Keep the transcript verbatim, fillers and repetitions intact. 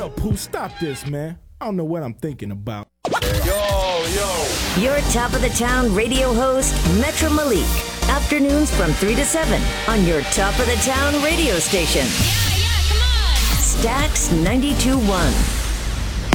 up, Pooh? Stop this, man. I don't know what I'm thinking about. Yo, yo. Your top of the town radio host, Metro Malik. Afternoons from three to seven on your top of the town radio station. Yeah, yeah, come on. Stax ninety-two point one.